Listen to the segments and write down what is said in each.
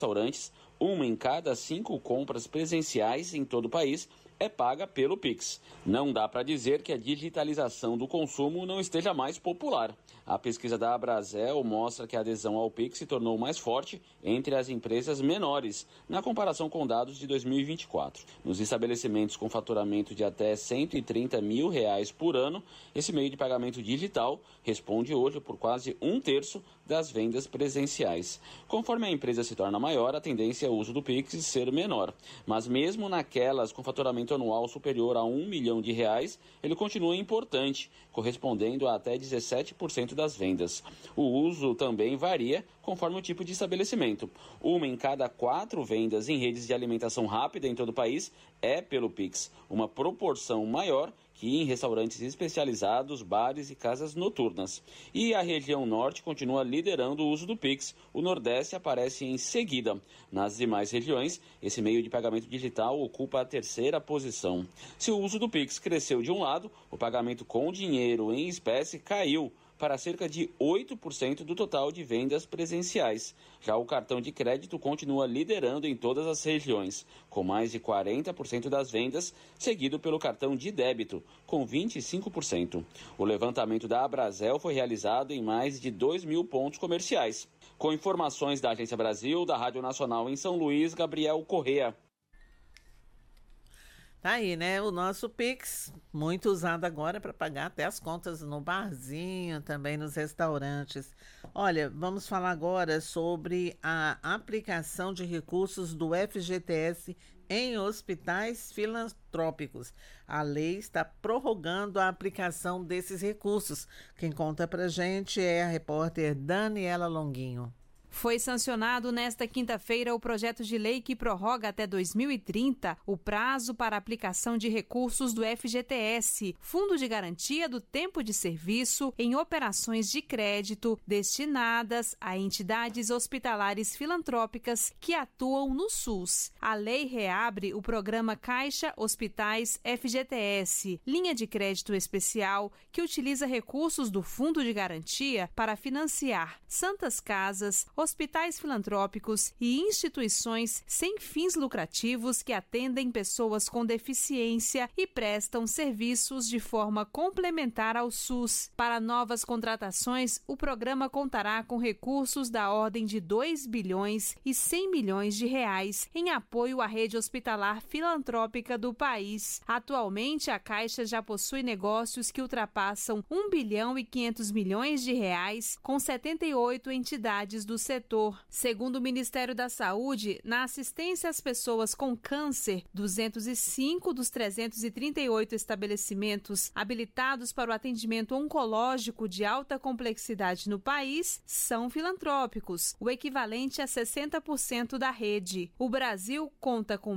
restaurantes, 1 em cada 5 compras presenciais em todo o país é paga pelo Pix. Não dá para dizer que a digitalização do consumo não esteja mais popular. A pesquisa da Abrazel mostra que a adesão ao Pix se tornou mais forte entre as empresas menores, na comparação com dados de 2024. Nos estabelecimentos com faturamento de até R$130 mil por ano, esse meio de pagamento digital responde hoje por quase 1/3 das vendas presenciais. Conforme a empresa se torna maior, a tendência é o uso do Pix ser menor. Mas mesmo naquelas com faturamento anual superior a R$1 milhão, ele continua importante, correspondendo a até 17% das vendas. O uso também varia conforme o tipo de estabelecimento. 1 em cada 4 vendas em redes de alimentação rápida em todo o país é pelo Pix, uma proporção maior que em restaurantes especializados, bares e casas noturnas. E a região norte continua liderando o uso do Pix. O Nordeste aparece em seguida. Nas demais regiões, esse meio de pagamento digital ocupa a 3ª posição. Se o uso do Pix cresceu de um lado, o pagamento com dinheiro em espécie caiu para cerca de 8% do total de vendas presenciais. Já o cartão de crédito continua liderando em todas as regiões, com mais de 40% das vendas, seguido pelo cartão de débito, com 25%. O levantamento da Abrazel foi realizado em mais de 2 mil pontos comerciais. Com informações da Agência Brasil, da Rádio Nacional em São Luís, Gabriel Correa. Tá aí, né? O nosso Pix, muito usado agora para pagar até as contas no barzinho, também nos restaurantes. Olha, vamos falar agora sobre a aplicação de recursos do FGTS em hospitais filantrópicos. A lei está prorrogando a aplicação desses recursos. Quem conta pra gente é a repórter Daniela Longuinho. Foi sancionado nesta quinta-feira o projeto de lei que prorroga até 2030 o prazo para aplicação de recursos do FGTS, Fundo de Garantia do Tempo de Serviço, em operações de crédito destinadas a entidades hospitalares filantrópicas que atuam no SUS. A lei reabre o programa Caixa Hospitais FGTS, linha de crédito especial que utiliza recursos do Fundo de Garantia para financiar santas casas, hospitais filantrópicos e instituições sem fins lucrativos que atendem pessoas com deficiência e prestam serviços de forma complementar ao SUS. Para novas contratações, o programa contará com recursos da ordem de 2 bilhões e 100 milhões de reais em apoio à rede hospitalar filantrópica do país. Atualmente, a Caixa já possui negócios que ultrapassam 1 bilhão e 500 milhões de reais com 78 entidades do setor. Segundo o Ministério da Saúde, na assistência às pessoas com câncer, 205 dos 338 estabelecimentos habilitados para o atendimento oncológico de alta complexidade no país são filantrópicos, o equivalente a 60% da rede. O Brasil conta com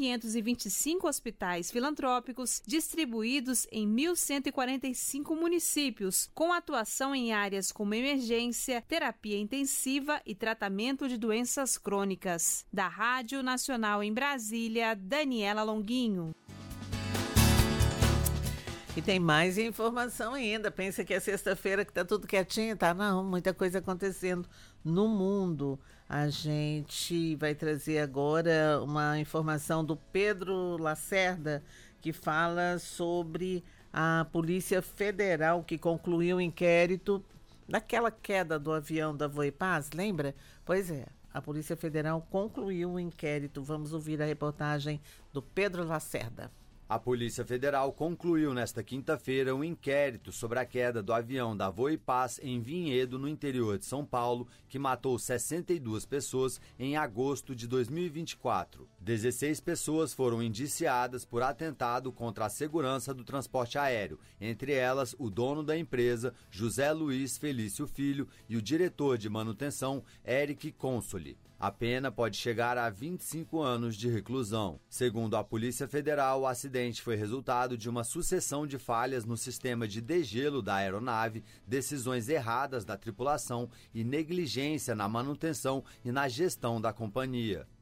1.525 hospitais filantrópicos distribuídos em 1.145 municípios, com atuação em áreas como emergência, terapia intensiva e tratamento de doenças crônicas. Da Rádio Nacional em Brasília, Daniela Longuinho. E tem mais informação ainda. Pensa que é sexta-feira que tá tudo quietinho? Tá não, muita coisa acontecendo no mundo. A gente vai trazer agora uma informação do Pedro Lacerda, que fala sobre a Polícia Federal que concluiu o inquérito daquela queda do avião da Voipaz, lembra? Pois é, a Polícia Federal concluiu o inquérito. Vamos ouvir a reportagem do Pedro Lacerda. A Polícia Federal concluiu nesta quinta-feira um inquérito sobre a queda do avião da Voipaz em Vinhedo, no interior de São Paulo, que matou 62 pessoas em agosto de 2024. 16 pessoas foram indiciadas por atentado contra a segurança do transporte aéreo, entre elas o dono da empresa, José Luiz Felício Filho, e o diretor de manutenção, Eric Consoli. A pena pode chegar a 25 anos de reclusão. Segundo a Polícia Federal, o acidente foi resultado de uma sucessão de falhas no sistema de degelo da aeronave, decisões erradas da tripulação e negligência na manutenção e na gestão da companhia.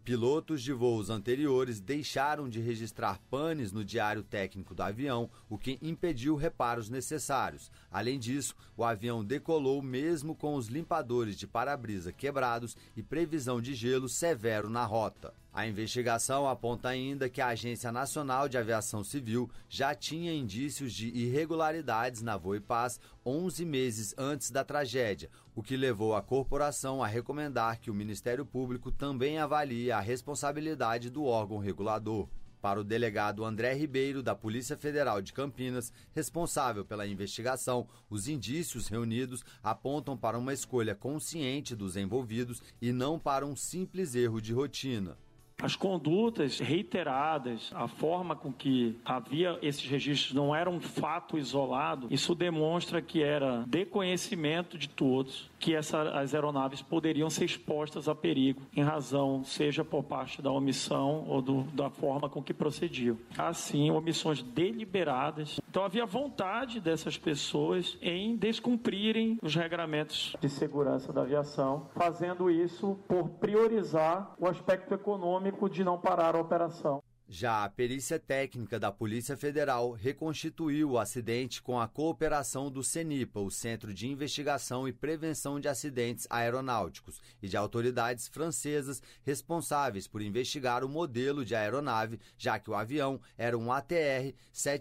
Pilotos de voos anteriores deixaram de registrar panes no diário técnico do avião, o que impediu reparos necessários. Além disso, o avião decolou mesmo com os limpadores de para-brisa quebrados e previsão de gelo severo na rota. A investigação aponta ainda que a Agência Nacional de Aviação Civil já tinha indícios de irregularidades na Voipaz 11 meses antes da tragédia, o que levou a corporação a recomendar que o Ministério Público também avalie a responsabilidade do órgão regulador. Para o delegado André Ribeiro, da Polícia Federal de Campinas, responsável pela investigação, os indícios reunidos apontam para uma escolha consciente dos envolvidos e não para um simples erro de rotina. As condutas reiteradas, a forma com que havia esses registros não era um fato isolado, isso demonstra que era de conhecimento de todos que as aeronaves poderiam ser expostas a perigo, em razão, seja por parte da omissão ou da forma com que procediam. Assim, omissões deliberadas. Então, havia vontade dessas pessoas em descumprirem os regramentos de segurança da aviação, fazendo isso por priorizar o aspecto econômico de não parar a operação. Já a perícia técnica da Polícia Federal reconstituiu o acidente com a cooperação do CENIPA, o Centro de Investigação e Prevenção de Acidentes Aeronáuticos, e de autoridades francesas responsáveis por investigar o modelo de aeronave, já que o avião era um ATR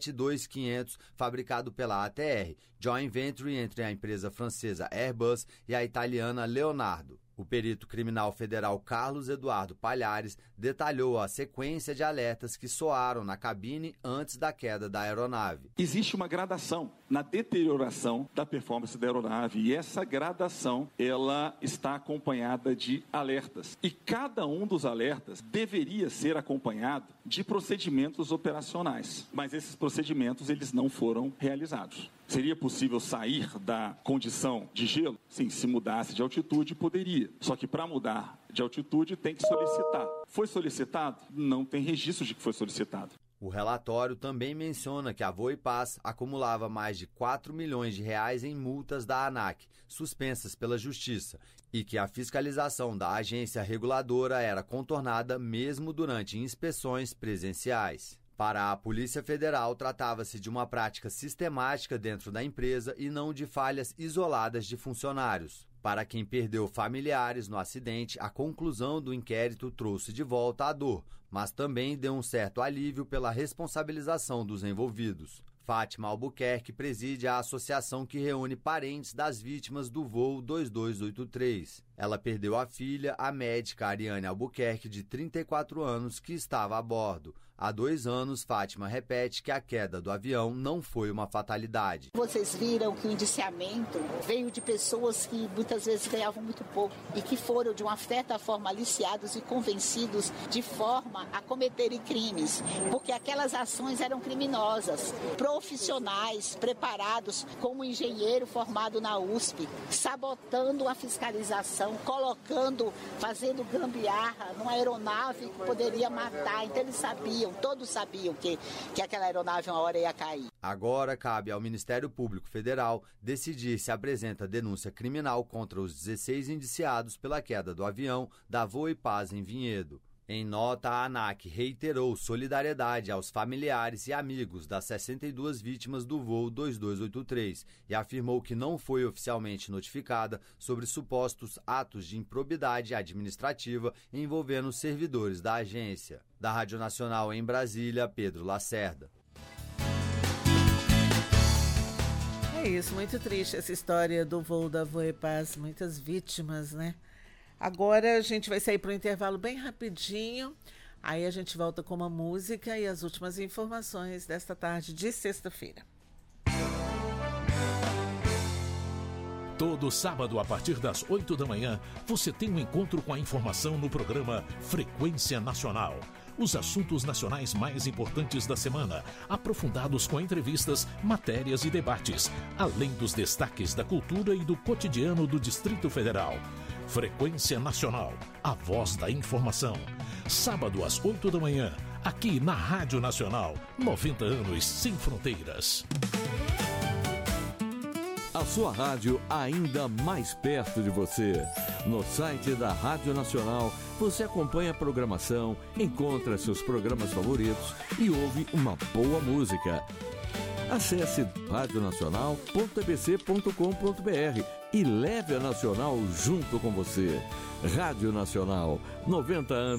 72500 fabricado pela ATR, joint venture entre a empresa francesa Airbus e a italiana Leonardo. O perito criminal federal Carlos Eduardo Palhares detalhou a sequência de alertas que soaram na cabine antes da queda da aeronave. Existe uma gradação na deterioração da performance da aeronave e essa gradação ela está acompanhada de alertas. E cada um dos alertas deveria ser acompanhado de procedimentos operacionais, mas esses procedimentos eles não foram realizados. Seria possível sair da condição de gelo? Sim, se mudasse de altitude, poderia. Só que para mudar de altitude tem que solicitar. Foi solicitado? Não tem registro de que foi solicitado. O relatório também menciona que a Voipaz acumulava mais de 4 milhões de reais em multas da ANAC, suspensas pela Justiça, e que a fiscalização da agência reguladora era contornada mesmo durante inspeções presenciais. Para a Polícia Federal, tratava-se de uma prática sistemática dentro da empresa e não de falhas isoladas de funcionários. Para quem perdeu familiares no acidente, a conclusão do inquérito trouxe de volta a dor, mas também deu um certo alívio pela responsabilização dos envolvidos. Fátima Albuquerque preside a associação que reúne parentes das vítimas do voo 2283. Ela perdeu a filha, a médica Ariane Albuquerque, de 34 anos, que estava a bordo. Há 2 anos, Fátima repete que a queda do avião não foi uma fatalidade. Vocês viram que o indiciamento veio de pessoas que muitas vezes ganhavam muito pouco e que foram, de uma certa forma, aliciados e convencidos de forma a cometerem crimes, porque aquelas ações eram criminosas. Profissionais preparados, como um engenheiro formado na USP, sabotando a fiscalização, fazendo gambiarra numa aeronave que poderia matar. Então eles sabiam, todos sabiam que aquela aeronave uma hora ia cair. Agora cabe ao Ministério Público Federal decidir se apresenta denúncia criminal contra os 16 indiciados pela queda do avião da Voipaz em Vinhedo. Em nota, a ANAC reiterou solidariedade aos familiares e amigos das 62 vítimas do voo 2283 e afirmou que não foi oficialmente notificada sobre supostos atos de improbidade administrativa envolvendo servidores da agência. Da Rádio Nacional em Brasília, Pedro Lacerda. É isso, muito triste essa história do voo da Voipaz, muitas vítimas, né? Agora a gente vai sair para um intervalo bem rapidinho, aí a gente volta com uma música e as últimas informações desta tarde de sexta-feira. Todo sábado, a partir das 8 da manhã, você tem um encontro com a informação no programa Frequência Nacional. Os assuntos nacionais mais importantes da semana, aprofundados com entrevistas, matérias e debates, além dos destaques da cultura e do cotidiano do Distrito Federal. Frequência Nacional, a voz da informação. Sábado às 8 da manhã, aqui na Rádio Nacional, 90 anos sem fronteiras. A sua rádio ainda mais perto de você. No site da Rádio Nacional, você acompanha a programação, encontra seus programas favoritos e ouve uma boa música. Acesse radionacional.tbc.com.br e leve a Nacional junto com você. Rádio Nacional, 90 anos.